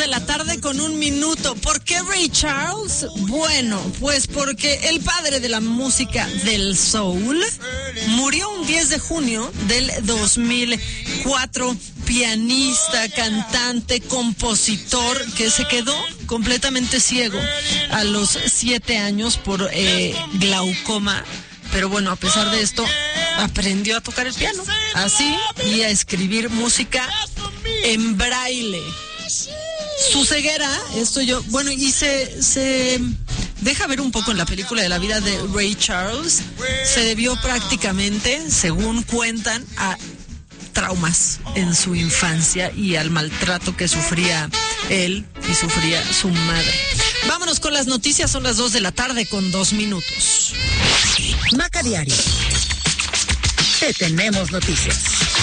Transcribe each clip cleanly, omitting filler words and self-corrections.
2:01 p.m. ¿Por qué Ray Charles? Bueno, pues porque el padre de la música del soul murió un 10 de junio del 2004. Pianista, cantante, compositor, que se quedó completamente ciego a los 7 años por glaucoma. Pero bueno, a pesar de esto, aprendió a tocar el piano, así, y a escribir música en braille. Su ceguera, y se deja ver un poco en la película de la vida de Ray Charles, se debió prácticamente, según cuentan, a traumas en su infancia y al maltrato que sufría él y sufría su madre. Vámonos con las noticias, son las 2:02 p.m. Maca Diario. Te tenemos noticias.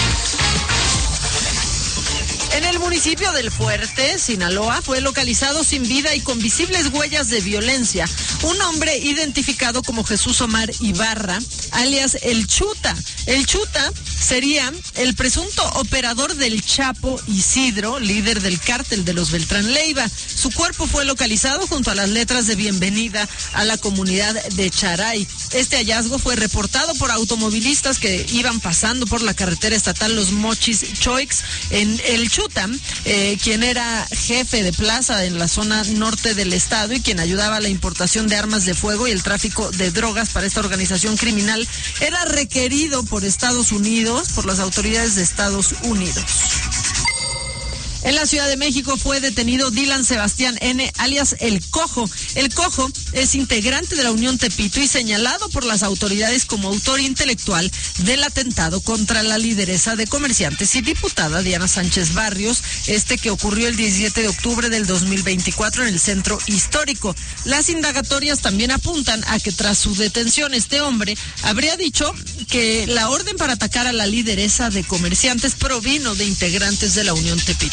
En el municipio del Fuerte, Sinaloa, fue localizado sin vida y con visibles huellas de violencia un hombre identificado como Jesús Omar Ibarra, alias El Chuta. El Chuta sería el presunto operador del Chapo Isidro, líder del cártel de los Beltrán Leiva. Su cuerpo fue localizado junto a las letras de bienvenida a la comunidad de Charay. Este hallazgo fue reportado por automovilistas que iban pasando por la carretera estatal Los Mochis Choix. En El Chuta, quien era jefe de plaza en la zona norte del estado y quien ayudaba a la importación de armas de fuego y el tráfico de drogas para esta organización criminal, era requerido por Estados Unidos, por las autoridades de Estados Unidos. En la Ciudad de México fue detenido Dylan Sebastián N., alias El Cojo. El Cojo es integrante de la Unión Tepito y señalado por las autoridades como autor intelectual del atentado contra la lideresa de comerciantes y diputada Diana Sánchez Barrios, que ocurrió el 17 de octubre del 2024 en el Centro Histórico. Las indagatorias también apuntan a que tras su detención este hombre habría dicho que la orden para atacar a la lideresa de comerciantes provino de integrantes de la Unión Tepito.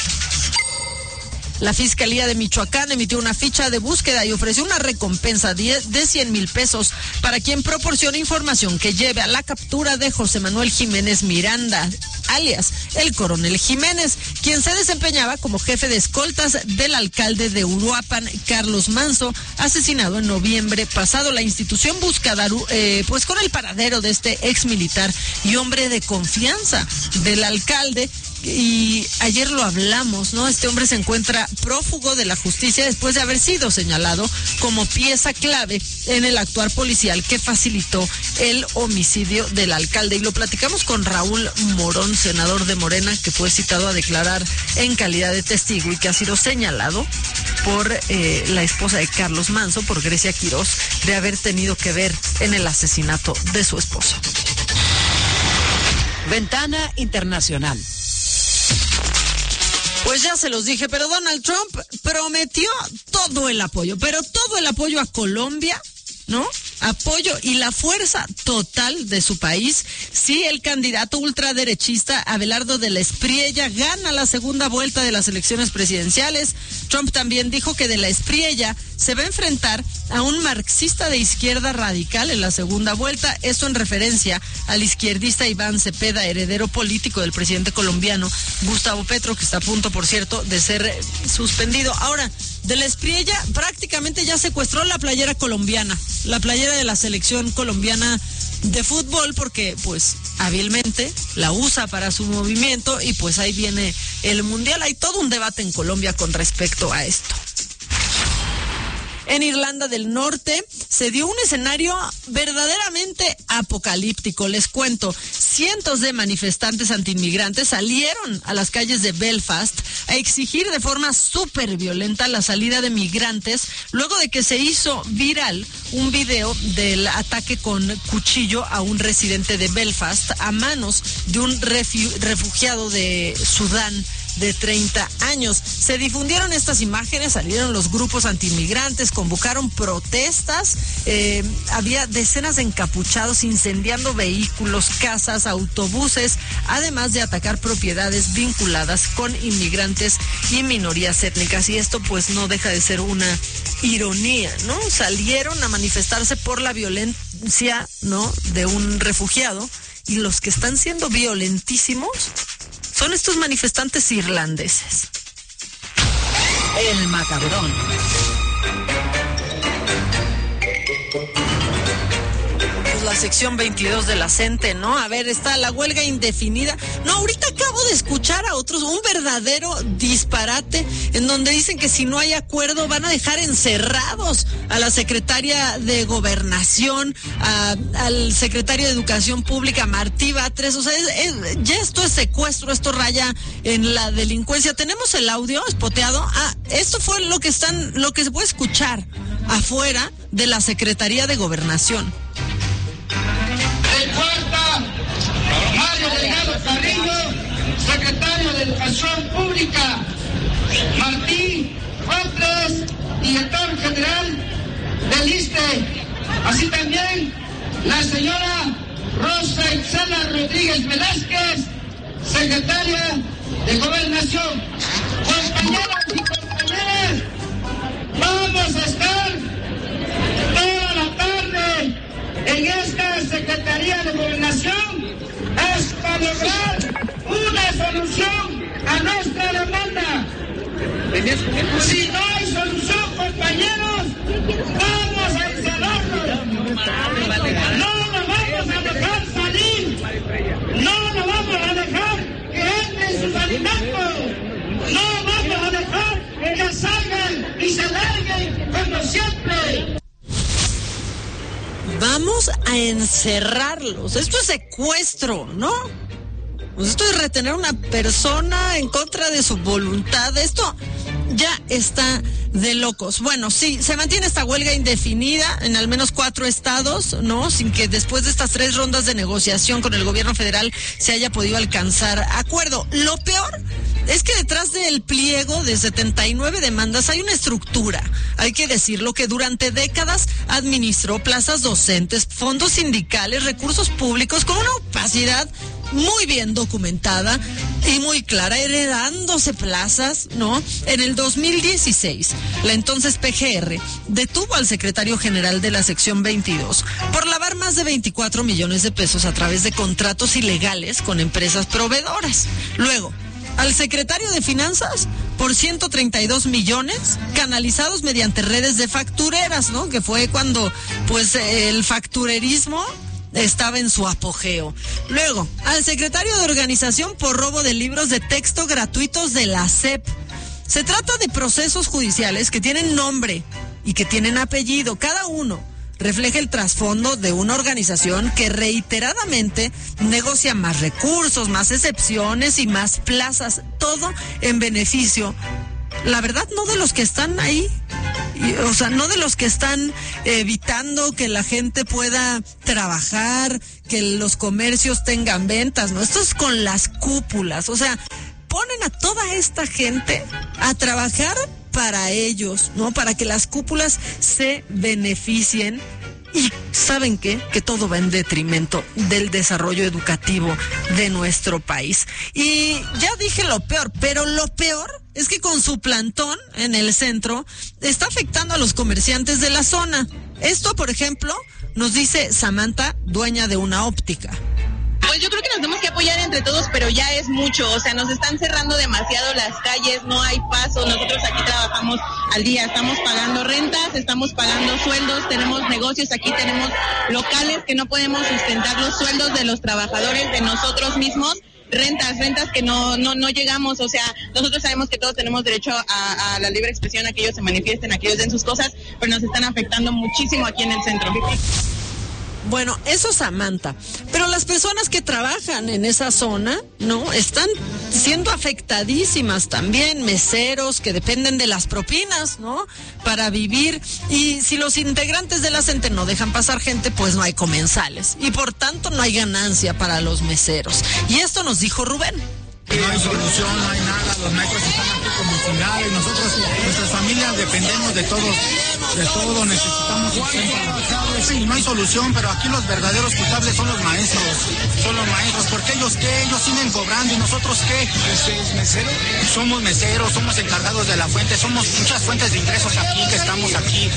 La Fiscalía de Michoacán emitió una ficha de búsqueda y ofreció una recompensa de 100,000 pesos para quien proporcione información que lleve a la captura de José Manuel Jiménez Miranda, alias el Coronel Jiménez, quien se desempeñaba como jefe de escoltas del alcalde de Uruapan, Carlos Manso, asesinado en noviembre pasado. La institución busca dar con el paradero de este exmilitar y hombre de confianza del alcalde. Y ayer lo hablamos, ¿no? Este hombre se encuentra prófugo de la justicia después de haber sido señalado como pieza clave en el actuar policial que facilitó el homicidio del alcalde. Y lo platicamos con Raúl Morón, senador de Morena, que fue citado a declarar en calidad de testigo y que ha sido señalado por la esposa de Carlos Manso, por Grecia Quirós, de haber tenido que ver en el asesinato de su esposo. Ventana Internacional. Pues ya se los dije, pero Donald Trump prometió todo el apoyo, pero todo el apoyo a Colombia, ¿no? Apoyo y la fuerza total de su país si el candidato ultraderechista Abelardo de la Espriella gana la segunda vuelta de las elecciones presidenciales. Trump también dijo que de la Espriella se va a enfrentar a un marxista de izquierda radical en la segunda vuelta, esto en referencia al izquierdista Iván Cepeda, heredero político del presidente colombiano Gustavo Petro, que está a punto, por cierto, de ser suspendido. Ahora, de la Espriella prácticamente ya secuestró la playera colombiana, la playera de la selección colombiana de fútbol, porque pues hábilmente la usa para su movimiento y pues ahí viene el mundial. Hay todo un debate en Colombia con respecto a esto. En Irlanda del Norte se dio un escenario verdaderamente apocalíptico. Les cuento, cientos de manifestantes antiinmigrantes salieron a las calles de Belfast a exigir de forma súper violenta la salida de migrantes, luego de que se hizo viral un video del ataque con cuchillo a un residente de Belfast a manos de un refugiado de Sudán de 30 años. Se difundieron estas imágenes, salieron los grupos antiinmigrantes, convocaron protestas, había decenas de encapuchados incendiando vehículos, casas, autobuses, además de atacar propiedades vinculadas con inmigrantes y minorías étnicas. Y esto pues no deja de ser una ironía, ¿no? Salieron a manifestarse por la violencia, ¿no?, de un refugiado, y los que están siendo violentísimos son estos manifestantes irlandeses. El Macabrón. La sección 22 de la CENTE, ¿no? A ver, está la huelga indefinida. No, ahorita acabo de escuchar a otros un verdadero disparate en donde dicen que si no hay acuerdo van a dejar encerrados a la secretaria de Gobernación, al secretario de Educación Pública, Martí Batres. O sea, ya esto es secuestro, esto raya en la delincuencia. ¿Tenemos el audio espoteado? Esto fue lo que se puede escuchar afuera de la Secretaría de Gobernación. Mario Delgado Carrillo, secretario de Educación Pública, Martí Batres, director general del ISSSTE, así también la señora Rosa Itzala Rodríguez Velázquez, secretaria de Gobernación. Compañeras y compañeras, vamos a estar toda la tarde en esta Secretaría de Gobernación es para lograr una solución a nuestra demanda. Si no hay solución, compañeros, vamos a encerrarnos. No nos vamos a dejar salir. No nos vamos a dejar que entren sus alimentos. No vamos a dejar que ya salgan y se larguen como siempre. Vamos a encerrarlos. Esto es secuestro, ¿no? Pues esto es retener a una persona en contra de su voluntad. Esto ya está de locos. Bueno, sí, se mantiene esta huelga indefinida en al menos 4 estados, ¿no? Sin que después de estas 3 rondas de negociación con el gobierno federal se haya podido alcanzar acuerdo. Lo peor es que detrás del pliego de 79 demandas hay una estructura, hay que decirlo, que durante décadas administró plazas docentes, fondos sindicales, recursos públicos con una opacidad muy bien documentada y muy clara, heredándose plazas, ¿no? En el 2016, la entonces PGR detuvo al secretario general de la sección 22 por lavar más de 24 millones de pesos a través de contratos ilegales con empresas proveedoras. Luego, al secretario de Finanzas por 132 millones canalizados mediante redes de factureras, ¿no? Que fue cuando, pues, el facturerismo estaba en su apogeo. Luego, al secretario de Organización por robo de libros de texto gratuitos de la SEP. Se trata de procesos judiciales que tienen nombre y que tienen apellido. Cada uno refleja el trasfondo de una organización que reiteradamente negocia más recursos, más excepciones y más plazas, todo en beneficio, la verdad, no de los que están ahí, o sea, no de los que están evitando que la gente pueda trabajar, que los comercios tengan ventas, ¿no? Esto es con las cúpulas, o sea, ponen a toda esta gente a trabajar para ellos, ¿no? Para que las cúpulas se beneficien. Y ¿saben qué? Que todo va en detrimento del desarrollo educativo de nuestro país. Y ya dije lo peor, pero lo peor es que con su plantón en el centro está afectando a los comerciantes de la zona. Esto, por ejemplo, nos dice Samantha, dueña de una óptica. Pues yo creo que nos tenemos que apoyar entre todos, pero ya es mucho, o sea, nos están cerrando demasiado las calles, no hay paso, nosotros aquí trabajamos al día, estamos pagando rentas, estamos pagando sueldos, tenemos negocios, aquí tenemos locales que no podemos sustentar los sueldos de los trabajadores, de nosotros mismos, rentas que no llegamos, o sea, nosotros sabemos que todos tenemos derecho a la libre expresión, a que ellos se manifiesten, a que ellos den sus cosas, pero nos están afectando muchísimo aquí en el centro. Bueno, eso Samantha, pero las personas que trabajan en esa zona, ¿no? Están siendo afectadísimas también, meseros que dependen de las propinas, ¿no? Para vivir, y si los integrantes de la CENTE no dejan pasar gente, pues no hay comensales, y por tanto no hay ganancia para los meseros. Y esto nos dijo Rubén. No hay solución, no hay nada, los maestros están aquí como si nada y nosotros, nuestras familias dependemos de todo, necesitamos sí, no hay solución, pero aquí los verdaderos culpables son los maestros, porque ellos qué, ellos siguen cobrando y nosotros qué. ¿Usted es mesero? Somos meseros, somos encargados de la fuente, somos muchas fuentes de ingresos aquí que estamos aquí.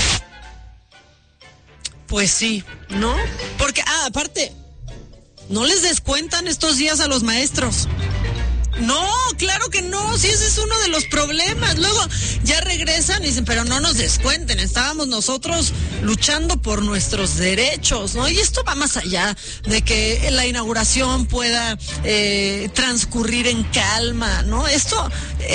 Pues sí, ¿no? Porque, aparte, no les descuentan estos días a los maestros. No, claro que no, sí, ese es uno de los problemas. Luego ya regresan y dicen, pero no nos descuenten, estábamos nosotros luchando por nuestros derechos, ¿no? Y esto va más allá de que la inauguración pueda transcurrir en calma, ¿no? Esto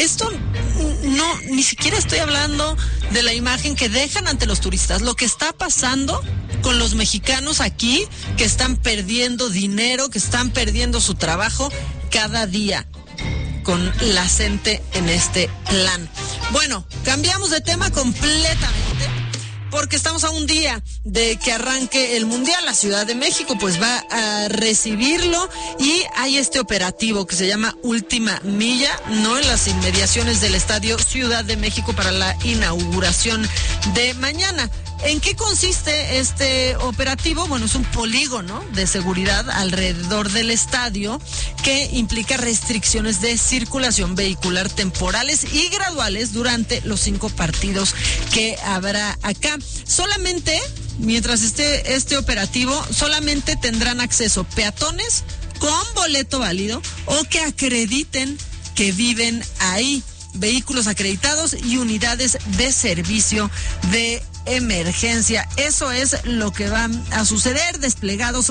no, ni siquiera estoy hablando de la imagen que dejan ante los turistas, lo que está pasando con los mexicanos aquí, que están perdiendo dinero, que están perdiendo su trabajo cada día con la gente en este plan. Bueno, cambiamos de tema completamente porque estamos a un día de que arranque el Mundial. La Ciudad de México pues va a recibirlo y hay este operativo que se llama Última Milla, ¿no? En las inmediaciones del Estadio Ciudad de México para la inauguración de mañana. ¿En qué consiste este operativo? Bueno, es un polígono de seguridad alrededor del estadio que implica restricciones de circulación vehicular temporales y graduales durante los 5 partidos que habrá acá. Solamente, mientras esté este operativo, solamente tendrán acceso peatones con boleto válido o que acrediten que viven ahí, vehículos acreditados y unidades de servicio de emergencia. Eso es lo que va a suceder. Desplegados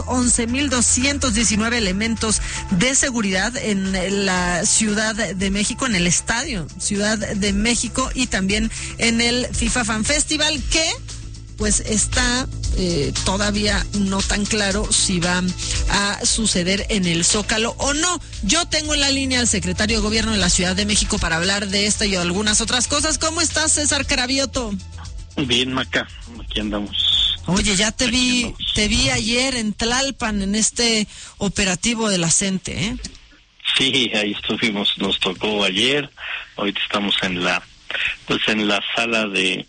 11,219 elementos de seguridad en la Ciudad de México, en el Estadio Ciudad de México y también en el FIFA Fan Festival, que pues está todavía no tan claro si va a suceder en el Zócalo o no. Yo tengo en la línea al secretario de Gobierno de la Ciudad de México para hablar de esta y algunas otras cosas. ¿Cómo estás, César Cravioto? Bien, Maca, aquí andamos. Oye, ya te vi ayer en Tlalpan en este operativo de la CENTE, ¿eh? Sí, ahí estuvimos, nos tocó ayer. Ahorita estamos en la sala de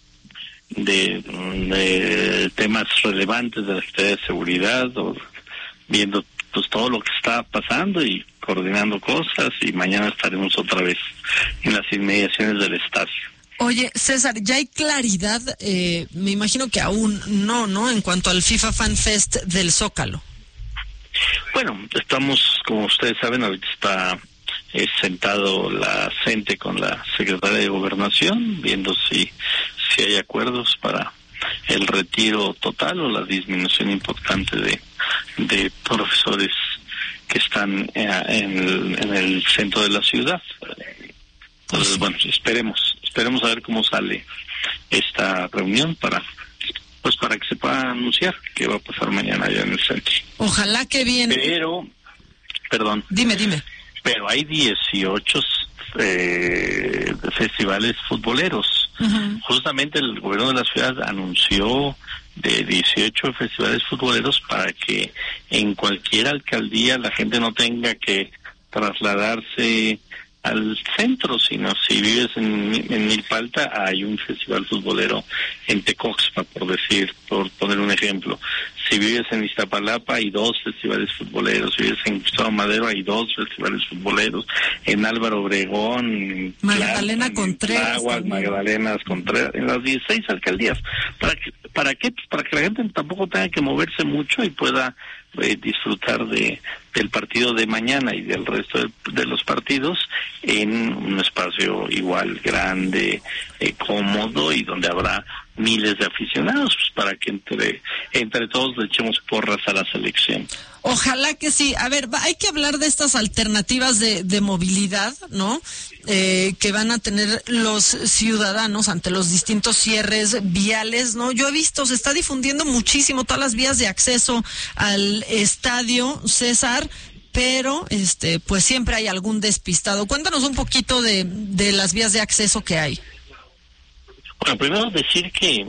temas relevantes de la Secretaría de Seguridad, viendo pues todo lo que está pasando y coordinando cosas, y mañana estaremos otra vez en las inmediaciones del estadio. Oye, César, ¿ya hay claridad? Me imagino que aún no, en cuanto al FIFA Fan Fest del Zócalo. Bueno, estamos, como ustedes saben, ahorita está sentado la CENTE con la Secretaría de Gobernación, viendo si hay acuerdos para el retiro total o la disminución importante de profesores que están en el centro de la ciudad. Entonces, bueno, esperemos a ver cómo sale esta reunión para que se pueda anunciar qué va a pasar mañana allá en el centro. Ojalá que bien. Dime. Pero hay 18 festivales futboleros. Uh-huh. Justamente el gobierno de la ciudad anunció de 18 festivales futboleros para que en cualquier alcaldía la gente no tenga que trasladarse al centro, sino si vives en Milpalta, hay un festival futbolero en Tecoxpa, por poner un ejemplo. Si vives en Iztapalapa, hay 2 festivales futboleros. Si vives en Gustavo Madero, hay 2 festivales futboleros. En Álvaro Obregón, Magdalena Contreras, en las 16 alcaldías. ¿Para qué? Pues para que la gente tampoco tenga que moverse mucho y pueda disfrutar del partido de mañana y del resto de los partidos en un espacio igual grande, cómodo, y donde habrá miles de aficionados, pues para que entre todos le echemos porras a la selección. Ojalá que sí. A ver, hay que hablar de estas alternativas de movilidad, ¿no? Que van a tener los ciudadanos ante los distintos cierres viales, ¿no? Yo he visto, se está difundiendo muchísimo todas las vías de acceso al estadio, César, pero pues siempre hay algún despistado. Cuéntanos un poquito de las vías de acceso que hay. Bueno, primero decir que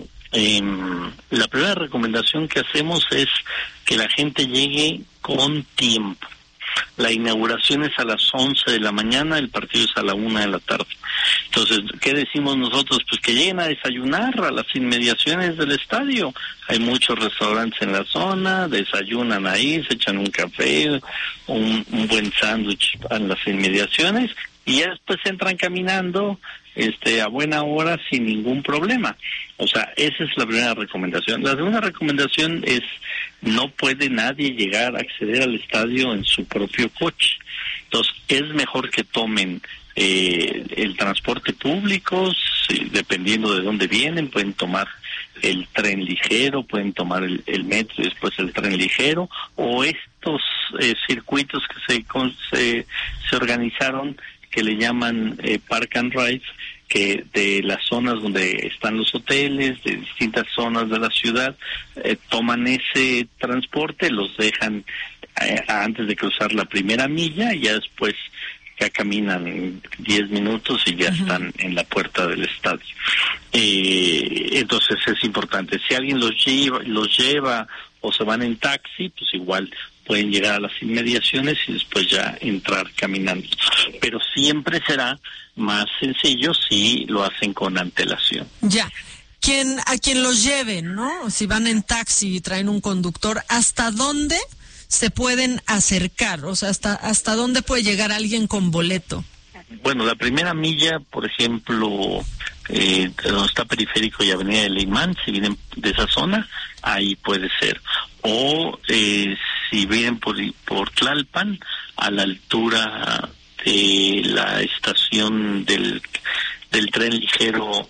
la primera recomendación que hacemos es que la gente llegue con tiempo. La inauguración es a las 11 de la mañana, el partido es a la 1 de la tarde. Entonces, ¿qué decimos nosotros? Pues que lleguen a desayunar a las inmediaciones del estadio. Hay muchos restaurantes en la zona, desayunan ahí, se echan un café, un buen sándwich en las inmediaciones, y ya después entran caminando a buena hora sin ningún problema. O sea, esa es la primera recomendación. La segunda recomendación es: no puede nadie acceder al estadio en su propio coche. Entonces, es mejor que tomen el transporte público, dependiendo de dónde vienen, pueden tomar el tren ligero, pueden tomar el metro y después el tren ligero, o estos circuitos que se organizaron, que le llaman Park and Ride, que de las zonas donde están los hoteles, de distintas zonas de la ciudad, toman ese transporte, los dejan antes de cruzar la primera milla, y ya después ya caminan 10 minutos y ya están en la puerta del estadio. Entonces es importante, si alguien los lleva o se van en taxi, pues igual pueden llegar a las inmediaciones y después ya entrar caminando. Pero siempre será más sencillo si lo hacen con antelación. Ya. A quien los lleve, ¿no? Si van en taxi y traen un conductor, ¿hasta dónde se pueden acercar? O sea, ¿hasta dónde puede llegar alguien con boleto? Bueno, la primera milla, por ejemplo, donde está Periférico y Avenida de Leimán, si vienen de esa zona, ahí puede ser. O si vienen por Tlalpan, a la altura de la estación del tren ligero,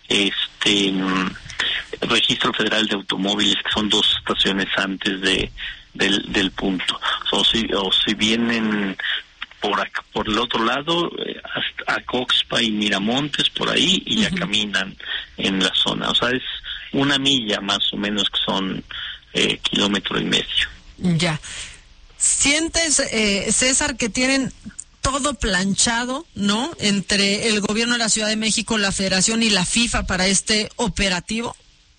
Registro Federal de Automóviles, que son 2 estaciones antes del punto. O si vienen por el otro lado, hasta Acoxpa y Miramontes, por ahí, y ya caminan en la zona. O sea, es 1 milla más o menos, que son 1,5 kilómetros. Ya. ¿Sientes, César, que tienen todo planchado, ¿no?, entre el gobierno de la Ciudad de México, la Federación y la FIFA para este operativo?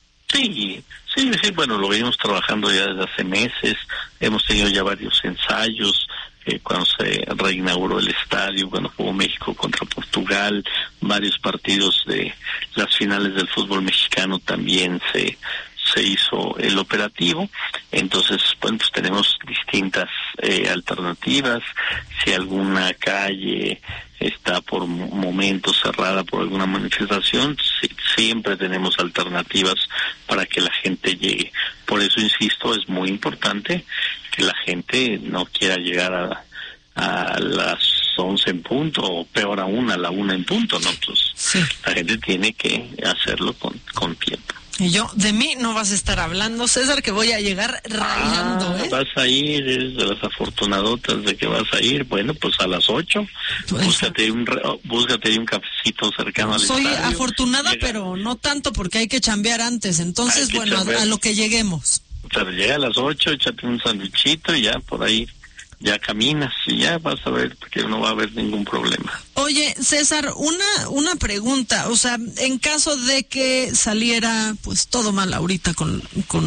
Sí, bueno, lo venimos trabajando ya desde hace meses, hemos tenido ya varios ensayos, cuando se reinauguró el estadio, cuando jugó México contra Portugal, varios partidos de las finales del fútbol mexicano también se hizo el operativo. Entonces, bueno, pues tenemos distintas alternativas. Si alguna calle está por momentos cerrada por alguna manifestación, siempre tenemos alternativas para que la gente llegue. Por eso, insisto, es muy importante que la gente no quiera llegar a las 11 en punto, o peor aún, a la 1 en punto, ¿no? Pues sí, la gente tiene que hacerlo con tiempo. Y de mí no vas a estar hablando, César, que voy a llegar rayando, ¿eh? Vas a ir, eres de las afortunadotas de que vas a ir. Bueno, pues a las 8, pues, búscate un cafecito cercano al estadio. Soy afortunada, pero no tanto, porque hay que chambear antes. Entonces, a lo que lleguemos. O sea, llega a las 8, échate un sandwichito y ya por ahí ya caminas y ya vas a ver que no va a haber ningún problema. Oye, César, una pregunta, o sea, en caso de que saliera pues todo mal ahorita con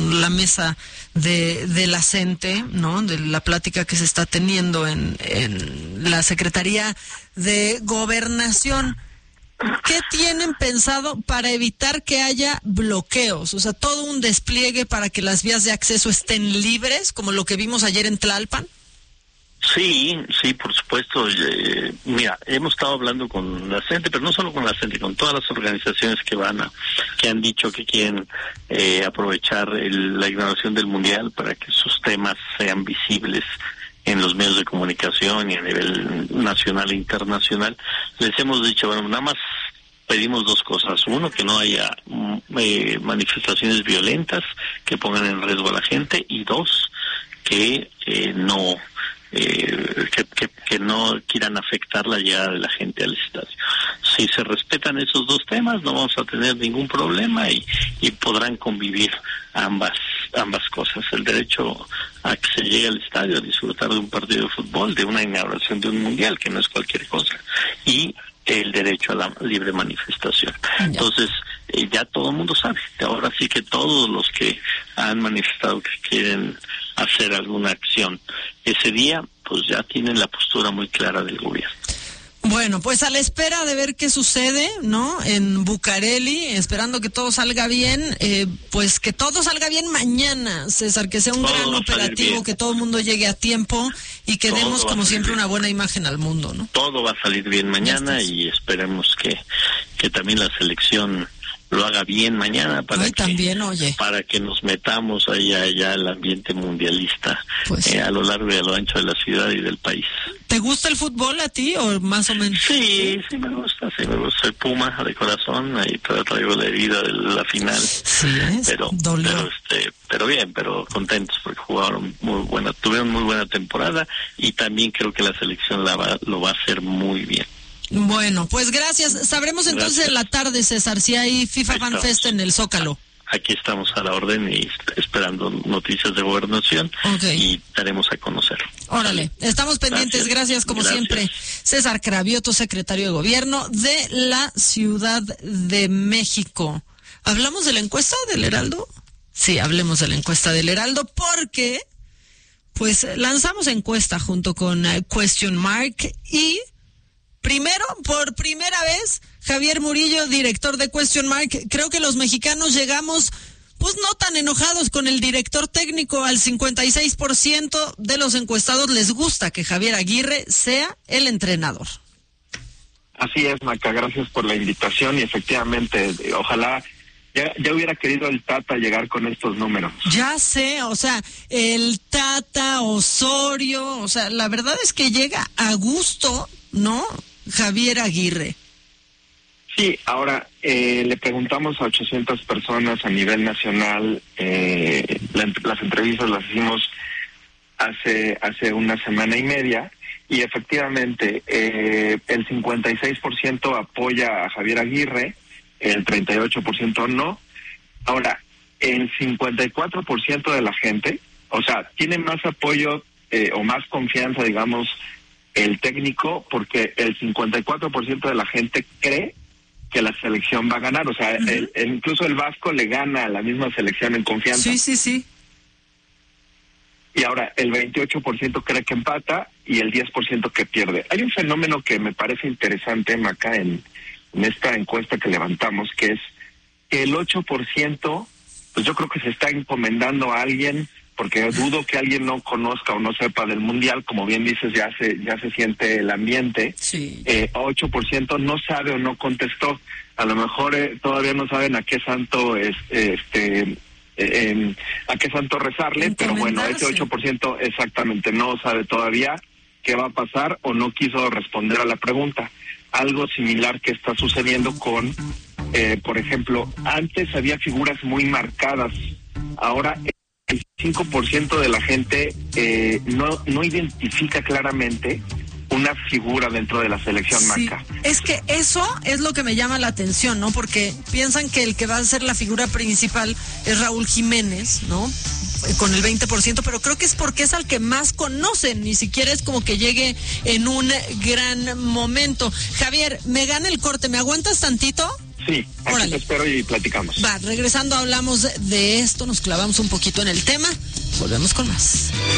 la mesa de la CENTE, ¿no?, de la plática que se está teniendo en la Secretaría de Gobernación, ¿qué tienen pensado para evitar que haya bloqueos? O sea, todo un despliegue para que las vías de acceso estén libres, como lo que vimos ayer en Tlalpan. Sí, por supuesto. Mira, hemos estado hablando con la CENTE, pero no solo con la CENTE, con todas las organizaciones que han dicho que quieren aprovechar la inauguración del Mundial para que sus temas sean visibles en los medios de comunicación y a nivel nacional e internacional. Les hemos dicho, bueno, nada más pedimos 2 cosas. Uno, que no haya manifestaciones violentas que pongan en riesgo a la gente, y 2, que no quieran afectar la llegada de la gente al estadio. Si se respetan esos 2 temas, no vamos a tener ningún problema y podrán convivir ambas cosas. El derecho a que se llegue al estadio a disfrutar de un partido de fútbol, de una inauguración de un mundial, que no es cualquier cosa, y el derecho a la libre manifestación. Entonces, ya todo el mundo sabe. Ahora sí que todos los que han manifestado que quieren hacer alguna acción ese día, pues ya tienen la postura muy clara del gobierno. Bueno, pues a la espera de ver qué sucede, ¿no?, en Bucareli, esperando que todo salga bien, pues que todo salga bien mañana, César, que sea un gran operativo, que todo el mundo llegue a tiempo y que demos, como siempre, una buena imagen al mundo, ¿no? Todo va a salir bien mañana y esperemos que también la selección lo haga bien mañana para que nos metamos allá al ambiente mundialista, pues, a lo largo y a lo ancho de la ciudad y del país. ¿Te gusta el fútbol a ti o más o menos? Sí me gusta. Soy Puma de corazón, ahí traigo la herida de la final. Sí, pero bien, pero contentos porque tuvieron muy buena temporada y también creo que la selección lo va a hacer muy bien. Bueno, pues gracias. Sabremos entonces en la tarde, César, si hay FIFA Fan Fest en el Zócalo. Aquí estamos a la orden y esperando noticias de Gobernación, y daremos a conocer. Órale, estamos pendientes. Gracias como siempre. César Cravioto, secretario de Gobierno de la Ciudad de México. ¿Hablamos de la encuesta del Heraldo? Sí, hablemos de la encuesta del Heraldo porque pues lanzamos encuesta junto con Question Mark y por primera vez, Javier Murillo, director de Question Mark, creo que los mexicanos llegamos pues no tan enojados con el director técnico. Al 56% de los encuestados les gusta que Javier Aguirre sea el entrenador. Así es, Maca, gracias por la invitación y efectivamente, ojalá ya hubiera querido el Tata llegar con estos números. Ya sé, o sea, el Tata, Osorio, o sea, la verdad es que llega a gusto, ¿no? Javier Aguirre. Sí, ahora le preguntamos a 800 personas a nivel nacional, las entrevistas las hicimos hace una semana y media y efectivamente el 56% apoya a Javier Aguirre, el 38% no. Ahora, el 54% de la gente, o sea, tiene más apoyo o más confianza, digamos, el técnico, porque el 54% de la gente cree que la selección va a ganar. O sea, incluso el Vasco le gana a la misma selección en confianza. Sí. Y ahora el 28% cree que empata y el 10% que pierde. Hay un fenómeno que me parece interesante, Maca, en esta encuesta que levantamos, que es que el 8%, pues yo creo que se está encomendando a alguien, porque dudo que alguien no conozca o no sepa del Mundial. Como bien dices, ya se siente el ambiente. Sí. 8% no sabe o no contestó. A lo mejor todavía no saben a qué santo a qué santo rezarle, pero bueno, ese 8% exactamente no sabe todavía qué va a pasar o no quiso responder a la pregunta. Algo similar que está sucediendo con, por ejemplo, antes había figuras muy marcadas, ahora el 5% de la gente no identifica claramente una figura dentro de la selección, sí, Maca. Es que eso es lo que me llama la atención, ¿no? Porque piensan que el que va a ser la figura principal es Raúl Jiménez, ¿no? Con el 20%, pero creo que es porque es al que más conocen, ni siquiera es como que llegue en un gran momento. Javier, me gana el corte, ¿me aguantas tantito? Sí, aquí te espero y platicamos. Va, regresando hablamos de esto, nos clavamos un poquito en el tema, volvemos con más.